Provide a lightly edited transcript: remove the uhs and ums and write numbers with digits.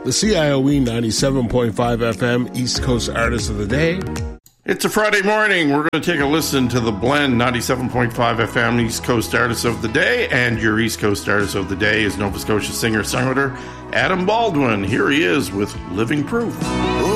the CIOE 97.5 FM East Coast Artist of the Day. It's a Friday morning. We're going to take a listen to the Blend 97.5 FM East Coast Artist of the Day. And your East Coast Artist of the Day is Nova Scotia singer-songwriter Adam Baldwin. Here he is with Living Proof.